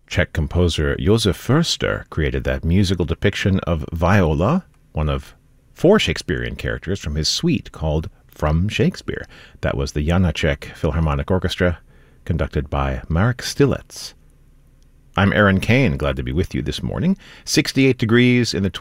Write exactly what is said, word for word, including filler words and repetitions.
Czech composer Josef Förster created that musical depiction of Viola, one of four Shakespearean characters from his suite called From Shakespeare. That was the Janáček Philharmonic Orchestra, conducted by Marek Stilets. I'm Aaron Kane, glad to be with you this morning. sixty-eight degrees in the